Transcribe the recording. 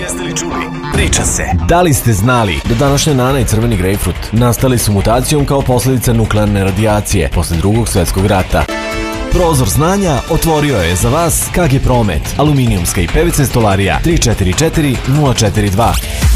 Jeste li čuli? Priča se. Da li ste znali da današnja nana i crveni grejpfrut nastali su mutacijom kao posljedica nuklearne radijacije posle Drugog svjetskog rata? Prozor znanja otvorio je za vas KG Promet, aluminijumska i PVC stolarija 344 042.